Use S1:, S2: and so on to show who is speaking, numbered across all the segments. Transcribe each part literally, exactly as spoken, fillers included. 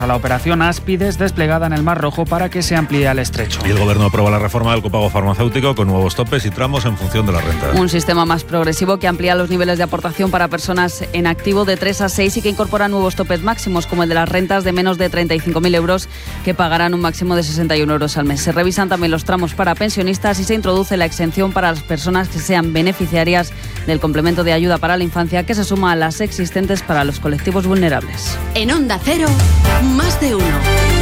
S1: a la operación Áspides desplegada en el Mar Rojo para que se amplíe al estrecho.
S2: Y el Gobierno aprueba la reforma del copago farmacéutico con nuevos topes y tramos en función de la renta.
S3: Un sistema más progresivo que amplía los niveles de aportación para personas en activo de tres a seis y que incorpora nuevos topes máximos como el de las rentas de menos de treinta y cinco mil euros que pagarán un máximo de sesenta y uno euros al mes. Se revisan también los tramos para pensionistas y se introduce la exención para las personas que sean beneficiarias del complemento de ayuda para la infancia que se suma a las existentes para los colectivos vulnerables.
S4: En Onda Cero, más de uno.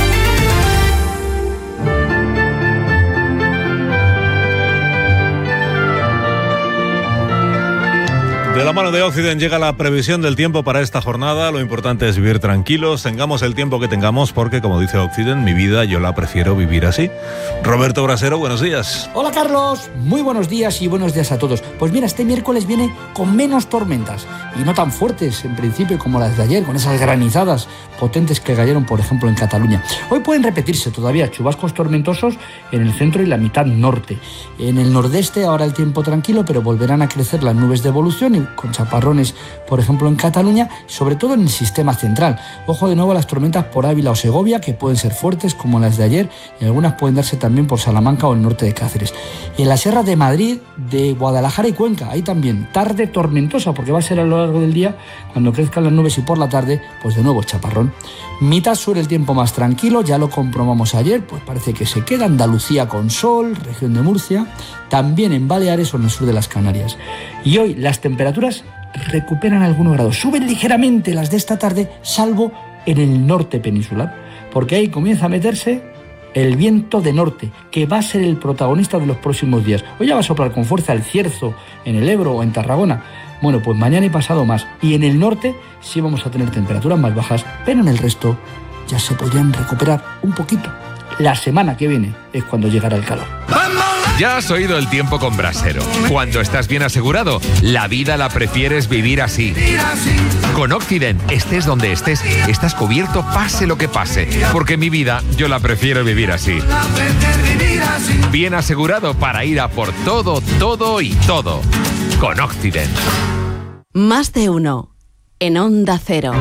S2: De la mano de Occident llega la previsión del tiempo para esta jornada. Lo importante es vivir tranquilos, tengamos el tiempo que tengamos, porque, como dice Occident, mi vida yo la prefiero vivir así. Roberto Brasero, buenos días.
S5: Hola, Carlos. Muy buenos días y buenos días a todos. Pues mira, este miércoles viene con menos tormentas y no tan fuertes, en principio, como las de ayer, con esas granizadas potentes que cayeron, por ejemplo, en Cataluña. Hoy pueden repetirse todavía chubascos tormentosos en el centro y la mitad norte. En el nordeste ahora el tiempo tranquilo, pero volverán a crecer las nubes de evolución y con chaparrones, por ejemplo, en Cataluña, sobre todo en el sistema central. Ojo de nuevo a las tormentas por Ávila o Segovia, que pueden ser fuertes como las de ayer, y algunas pueden darse también por Salamanca o el norte de Cáceres. En la Sierra de Madrid, de Guadalajara y Cuenca, ahí también tarde tormentosa, porque va a ser a lo largo del día, cuando crezcan las nubes, y por la tarde, pues de nuevo chaparrón. Mitad sur el tiempo más tranquilo, ya lo comprobamos ayer, pues parece que se queda Andalucía con sol, región de Murcia, también en Baleares o en el sur de las Canarias. Y hoy las temperaturas recuperan algunos grados, suben ligeramente las de esta tarde, salvo en el norte peninsular, porque ahí comienza a meterse el viento de norte, que va a ser el protagonista de los próximos días. Hoy ya va a soplar con fuerza el Cierzo, en el Ebro o en Tarragona. Bueno, pues mañana y pasado más. Y en el norte sí vamos a tener temperaturas más bajas, pero en el resto ya se podrían recuperar un poquito. La semana que viene es cuando llegará el calor.
S6: Ya has oído el tiempo con Brasero. Cuando estás bien asegurado, la vida la prefieres vivir así. Con Occident, estés donde estés, estás cubierto pase lo que pase. Porque mi vida, yo la prefiero vivir así. Bien asegurado para ir a por todo, todo y todo. Con Occident.
S4: Más de uno. En Onda Cero.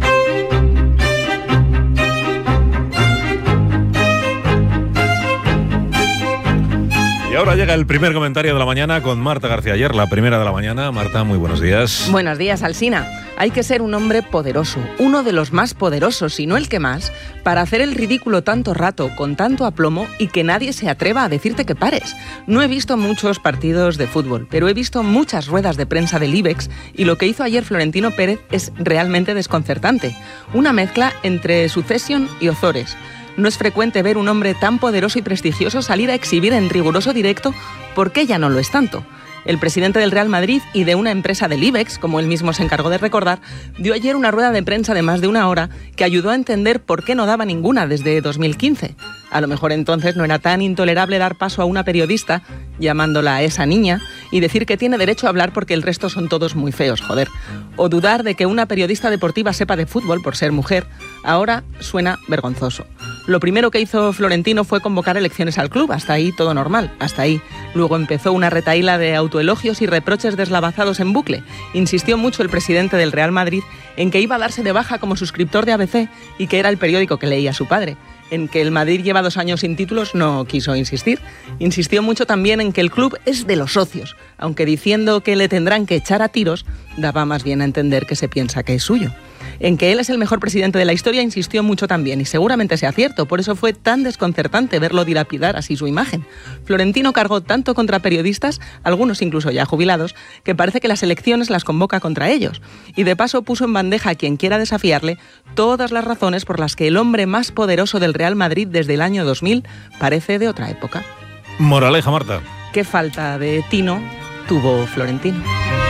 S2: Y ahora llega el primer comentario de la mañana con Marta García Ayer, la primera de la mañana. Marta, muy buenos días.
S7: Buenos días, Alsina. Hay que ser un hombre poderoso, uno de los más poderosos, si no el que más, para hacer el ridículo tanto rato, con tanto aplomo, y que nadie se atreva a decirte que pares. No he visto muchos partidos de fútbol, pero he visto muchas ruedas de prensa del IBEX, y lo que hizo ayer Florentino Pérez es realmente desconcertante. Una mezcla entre Succession y Ozores. No es frecuente ver un hombre tan poderoso y prestigioso salir a exhibir en riguroso directo por qué ya no lo es tanto. El presidente del Real Madrid y de una empresa del IBEX, como él mismo se encargó de recordar, dio ayer una rueda de prensa de más de una hora que ayudó a entender por qué no daba ninguna desde dos mil quince. A lo mejor entonces no era tan intolerable dar paso a una periodista, llamándola a esa niña, y decir que tiene derecho a hablar porque el resto son todos muy feos, joder. O dudar de que una periodista deportiva sepa de fútbol por ser mujer, ahora suena vergonzoso. Lo primero que hizo Florentino fue convocar elecciones al club, hasta ahí todo normal, hasta ahí. Luego empezó una retahíla de autoelogios y reproches deslavazados en bucle. Insistió mucho el presidente del Real Madrid en que iba a darse de baja como suscriptor de A B C y que era el periódico que leía su padre. En que el Madrid lleva dos años sin títulos no quiso insistir. Insistió mucho también en que el club es de los socios, aunque diciendo que le tendrán que echar a tiros, daba más bien a entender que se piensa que es suyo. En que él es el mejor presidente de la historia insistió mucho también, y seguramente sea cierto, por eso fue tan desconcertante verlo dilapidar así su imagen. Florentino cargó tanto contra periodistas, algunos incluso ya jubilados, que parece que las elecciones las convoca contra ellos. Y de paso puso en bandeja a quien quiera desafiarle todas las razones por las que el hombre más poderoso del Real Madrid desde el año dos mil parece de otra época.
S2: Moraleja, Marta.
S7: Qué falta de tino tuvo Florentino.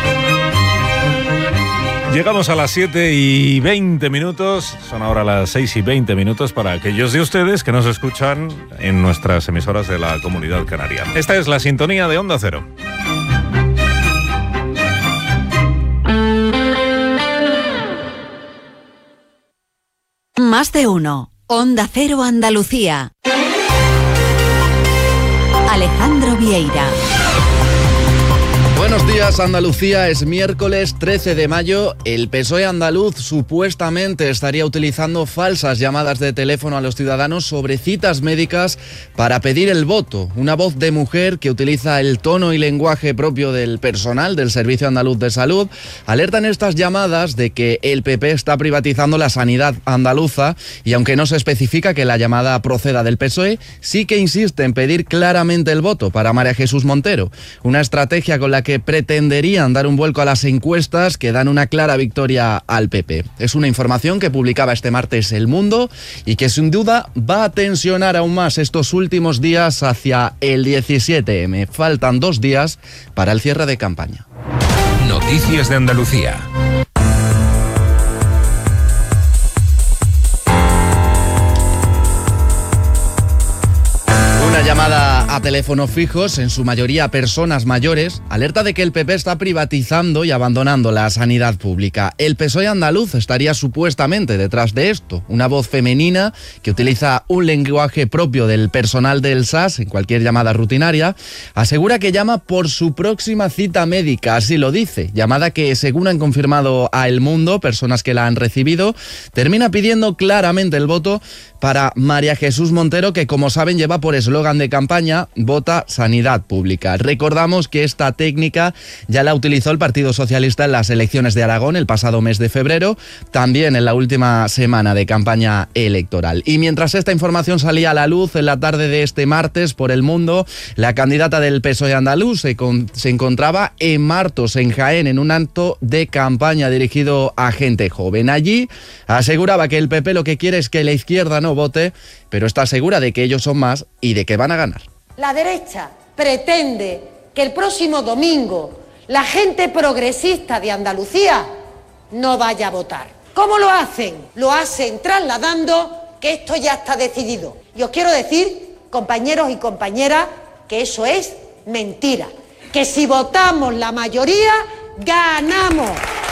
S2: Llegamos a las siete y veinte minutos, son ahora las seis y veinte minutos para aquellos de ustedes que nos escuchan en nuestras emisoras de la Comunidad Canaria. Esta es la sintonía de Onda Cero.
S4: Más de uno. Onda Cero Andalucía. Alejandro Vieira.
S8: Buenos días, Andalucía. Es miércoles trece de mayo. El P S O E andaluz supuestamente estaría utilizando falsas llamadas de teléfono a los ciudadanos sobre citas médicas para pedir el voto. Una voz de mujer que utiliza el tono y lenguaje propio del personal del Servicio Andaluz de Salud alerta en estas llamadas de que el P P está privatizando la sanidad andaluza, y aunque no se especifica que la llamada proceda del P S O E, sí que insiste en pedir claramente el voto para María Jesús Montero. Una estrategia con la que pretenderían dar un vuelco a las encuestas que dan una clara victoria al P P. Es una información que publicaba este martes El Mundo y que sin duda va a tensionar aún más estos últimos días hacia el diecisiete eme. Faltan dos días para el cierre de campaña.
S6: Noticias de Andalucía.
S8: Una llamada a teléfonos fijos, en su mayoría personas mayores, alerta de que el P P está privatizando y abandonando la sanidad pública. El P S O E andaluz estaría supuestamente detrás de esto. Una voz femenina que utiliza un lenguaje propio del personal del S A S en cualquier llamada rutinaria, asegura que llama por su próxima cita médica, así lo dice. Llamada que, según han confirmado a El Mundo, personas que la han recibido, termina pidiendo claramente el voto para María Jesús Montero, que, como saben, lleva por eslogan de campaña "Vota Sanidad Pública". Recordamos que esta técnica ya la utilizó el Partido Socialista en las elecciones de Aragón el pasado mes de febrero, también en la última semana de campaña electoral. Y mientras esta información salía a la luz en la tarde de este martes por El Mundo, la candidata del P S O E andaluz se, con, se encontraba en Martos, en Jaén, en un acto de campaña dirigido a gente joven. Allí aseguraba que el P P lo que quiere es que la izquierda no vote, pero está segura de que ellos son más y de que van a ganar.
S9: La derecha pretende que el próximo domingo la gente progresista de Andalucía no vaya a votar. ¿Cómo lo hacen? Lo hacen trasladando que esto ya está decidido. Y os quiero decir, compañeros y compañeras, que eso es mentira. Que si votamos la mayoría, ganamos.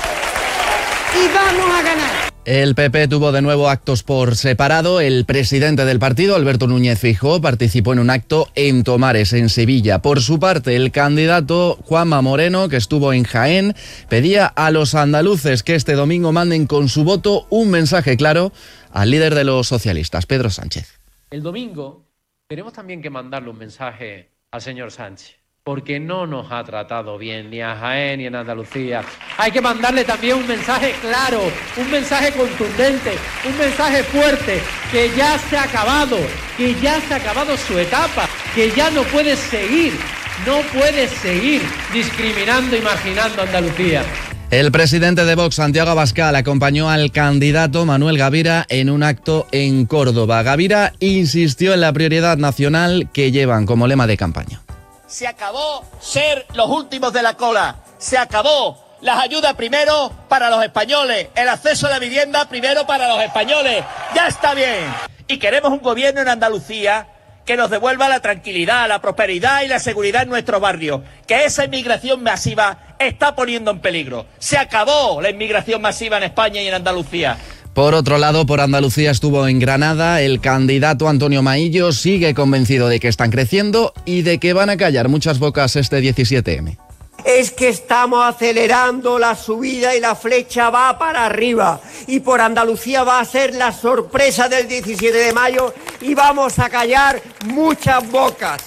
S9: Y vamos a ganar.
S8: El P P tuvo de nuevo actos por separado. El presidente del partido, Alberto Núñez Feijóo, participó en un acto en Tomares, en Sevilla. Por su parte, el candidato Juanma Moreno, que estuvo en Jaén, pedía a los andaluces que este domingo manden con su voto un mensaje claro al líder de los socialistas, Pedro Sánchez.
S10: El domingo tenemos también que mandarle un mensaje al señor Sánchez, porque no nos ha tratado bien ni a Jaén ni en Andalucía. Hay que mandarle también un mensaje claro, un mensaje contundente, un mensaje fuerte, que ya se ha acabado, que ya se ha acabado su etapa, que ya no puede seguir, no puede seguir discriminando y marginando a Andalucía.
S8: El presidente de Vox, Santiago Abascal, acompañó al candidato Manuel Gavira en un acto en Córdoba. Gavira insistió en la prioridad nacional que llevan como lema de campaña.
S11: Se acabó ser los últimos de la cola. Se acabó las ayudas primero para los españoles. El acceso a la vivienda primero para los españoles. Ya está bien. Y queremos un gobierno en Andalucía que nos devuelva la tranquilidad, la prosperidad y la seguridad en nuestros barrios. Que esa inmigración masiva está poniendo en peligro. Se acabó la inmigración masiva en España y en Andalucía.
S8: Por otro lado, por Andalucía estuvo en Granada. El candidato Antonio Maillo sigue convencido de que están creciendo y de que van a callar muchas bocas este diecisiete eme.
S12: Es que estamos acelerando la subida y la flecha va para arriba. Y por Andalucía va a ser la sorpresa del diecisiete de mayo y vamos a callar muchas bocas.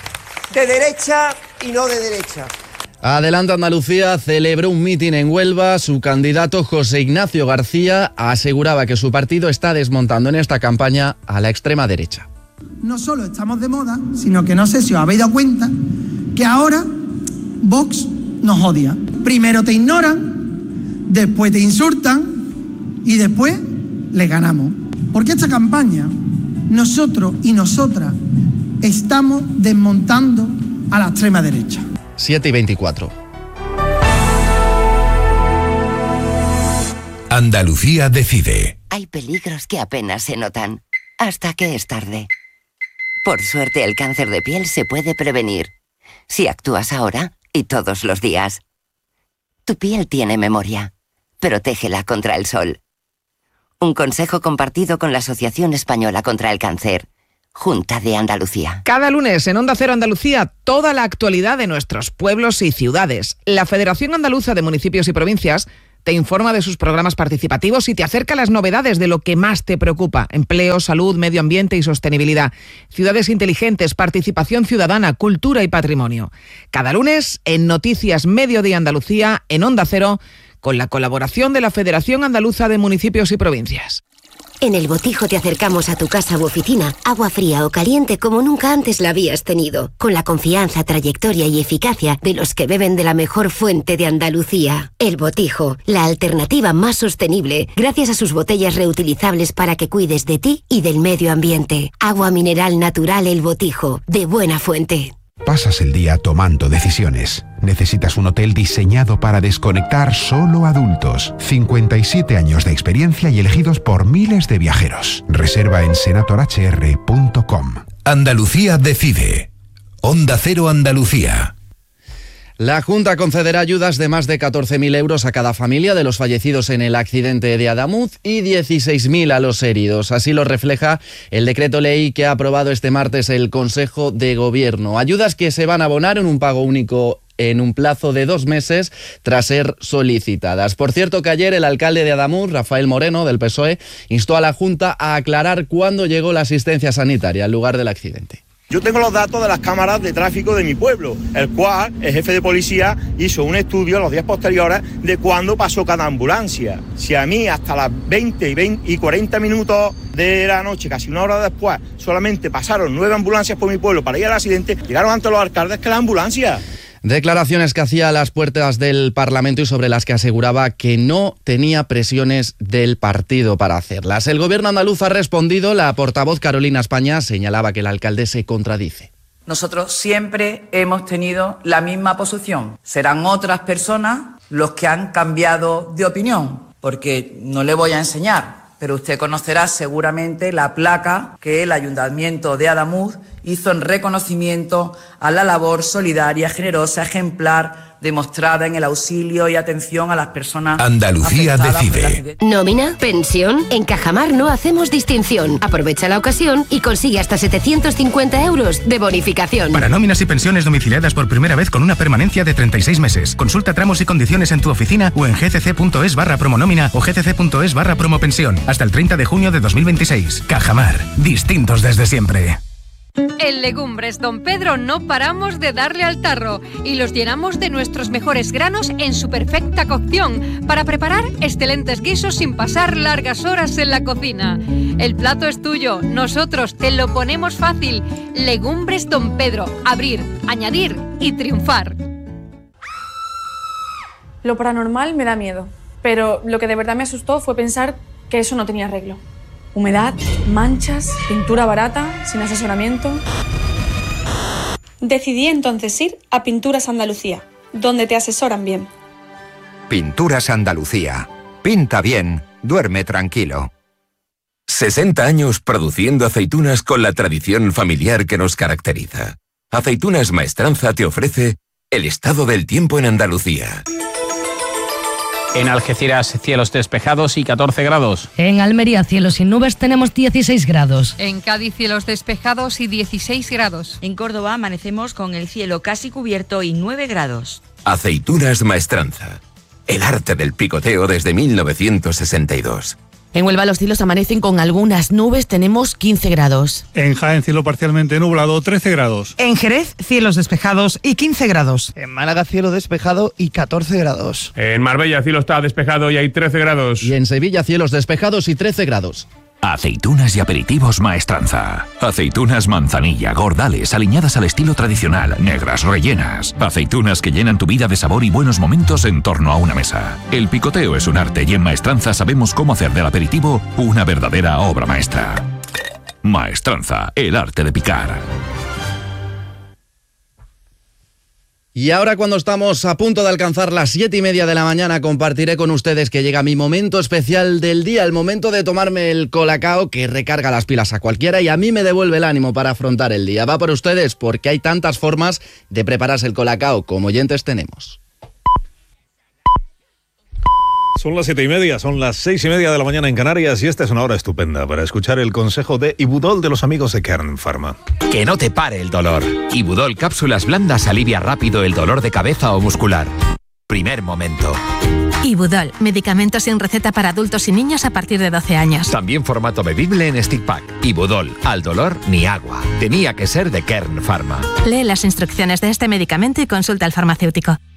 S12: De derecha y no de derecha.
S8: Adelante Andalucía celebró un mitin en Huelva. Su candidato José Ignacio García aseguraba que su partido está desmontando en esta campaña a la extrema derecha.
S13: No solo estamos de moda, sino que no sé si os habéis dado cuenta que ahora Vox nos odia. Primero te ignoran, después te insultan y después le ganamos. Porque esta campaña, nosotros y nosotras estamos desmontando a la extrema derecha.
S8: siete y veinticuatro.
S6: Andalucía decide.
S14: Hay peligros que apenas se notan, hasta que es tarde. Por suerte, el cáncer de piel se puede prevenir, si actúas ahora y todos los días. Tu piel tiene memoria. Protégela contra el sol. Un consejo compartido con la Asociación Española contra el Cáncer. Junta de Andalucía.
S7: Cada lunes en Onda Cero Andalucía, toda la actualidad de nuestros pueblos y ciudades. La Federación Andaluza de Municipios y Provincias te informa de sus programas participativos y te acerca las novedades de lo que más te preocupa: empleo, salud, medio ambiente y sostenibilidad, ciudades inteligentes, participación ciudadana, cultura y patrimonio. Cada lunes en Noticias Mediodía Andalucía, en Onda Cero, con la colaboración de la Federación Andaluza de Municipios y Provincias.
S15: En El Botijo te acercamos a tu casa u oficina, agua fría o caliente como nunca antes la habías tenido, con la confianza, trayectoria y eficacia de los que beben de la mejor fuente de Andalucía. El Botijo, la alternativa más sostenible, gracias a sus botellas reutilizables para que cuides de ti y del medio ambiente. Agua mineral natural El Botijo, de buena fuente.
S16: Pasas el día tomando decisiones. Necesitas un hotel diseñado para desconectar solo adultos. cincuenta y siete años de experiencia y elegidos por miles de viajeros. Reserva en senator h r punto com.
S17: Andalucía decide. Onda Cero Andalucía.
S8: La Junta concederá ayudas de más de catorce mil euros a cada familia de los fallecidos en el accidente de Adamuz y dieciséis mil a los heridos. Así lo refleja el decreto ley que ha aprobado este martes el Consejo de Gobierno. Ayudas que se van a abonar en un pago único en un plazo de dos meses tras ser solicitadas. Por cierto que ayer el alcalde de Adamuz, Rafael Moreno, del P S O E, instó a la Junta a aclarar cuándo llegó la asistencia sanitaria al lugar del accidente.
S18: Yo tengo los datos de las cámaras de tráfico de mi pueblo, el cual el jefe de policía hizo un estudio en los días posteriores de cuándo pasó cada ambulancia. Si a mí hasta las veinte y, veinte y cuarenta minutos de la noche, casi una hora después, solamente pasaron nueve ambulancias por mi pueblo para ir al accidente, llegaron antes los alcaldes que la ambulancia.
S8: Declaraciones que hacía a las puertas del Parlamento y sobre las que aseguraba que no tenía presiones del partido para hacerlas. El gobierno andaluz ha respondido. La portavoz Carolina España señalaba que el alcalde se contradice.
S19: Nosotros siempre hemos tenido la misma posición. Serán otras personas los que han cambiado de opinión, porque no le voy a enseñar, pero usted conocerá seguramente la placa que el Ayuntamiento de Adamuz hizo en reconocimiento a la labor solidaria, generosa, ejemplar, demostrada en el auxilio y atención a las personas
S17: Andalucía decide.
S15: ¿Nómina? ¿Pensión? En Cajamar no hacemos distinción. Aprovecha la ocasión y consigue hasta setecientos cincuenta euros de bonificación.
S20: Para nóminas y pensiones domiciliadas por primera vez con una permanencia de treinta y seis meses. Consulta tramos y condiciones en tu oficina o en gcc.es barra promonómina o gcc.es barra promopensión. Hasta el treinta de junio de dos mil veintiséis. Cajamar. Distintos desde siempre.
S21: En Legumbres Don Pedro no paramos de darle al tarro y los llenamos de nuestros mejores granos en su perfecta cocción para preparar excelentes guisos sin pasar largas horas en la cocina. El plato es tuyo, nosotros te lo ponemos fácil. Legumbres Don Pedro, abrir, añadir y triunfar.
S22: Lo paranormal me da miedo, pero lo que de verdad me asustó fue pensar que eso no tenía arreglo. Humedad, manchas, pintura barata, sin asesoramiento.
S23: Decidí entonces ir a Pinturas Andalucía, donde te asesoran bien.
S24: Pinturas Andalucía. Pinta bien, duerme tranquilo.
S17: sesenta años produciendo aceitunas con la tradición familiar que nos caracteriza. Aceitunas Maestranza te ofrece el estado del tiempo en Andalucía.
S1: En Algeciras, cielos despejados y catorce grados.
S25: En Almería, cielos sin nubes, tenemos dieciséis grados.
S21: En Cádiz, cielos despejados y dieciséis grados.
S26: En Córdoba, amanecemos con el cielo casi cubierto y nueve grados.
S17: Aceitunas Maestranza. El arte del picoteo desde mil novecientos sesenta y dos.
S27: En Huelva los cielos amanecen con algunas nubes, tenemos quince grados.
S28: En Jaén, cielo parcialmente nublado, trece grados.
S29: En Jerez, cielos despejados y quince grados.
S30: En Málaga, cielo despejado y catorce grados.
S31: En Marbella, cielo está despejado y hay trece grados.
S8: Y en Sevilla, cielos despejados y trece grados.
S17: Aceitunas y aperitivos Maestranza. Aceitunas manzanilla, gordales, aliñadas al estilo tradicional, negras, rellenas. Aceitunas que llenan tu vida de sabor y buenos momentos en torno a una mesa. El picoteo es un arte y en Maestranza sabemos cómo hacer del aperitivo una verdadera obra maestra. Maestranza, el arte de picar.
S8: Y ahora, cuando estamos a punto de alcanzar las siete y media de la mañana, compartiré con ustedes que llega mi momento especial del día, el momento de tomarme el colacao que recarga las pilas a cualquiera y a mí me devuelve el ánimo para afrontar el día. Va por ustedes, porque hay tantas formas de prepararse el colacao como oyentes tenemos.
S2: Son las siete y media, son las seis y media de la mañana en Canarias y esta es una hora estupenda para escuchar el consejo de Ibudol de los amigos de Kern Pharma.
S3: Que no te pare el dolor. Ibudol cápsulas blandas alivia rápido el dolor de cabeza o muscular. Primer momento.
S4: Ibudol, medicamento sin receta para adultos y niños a partir de doce años.
S3: También formato bebible en stick pack. Ibudol, al dolor ni agua. Tenía que ser de Kern Pharma.
S4: Lee las instrucciones de este medicamento y consulta al farmacéutico.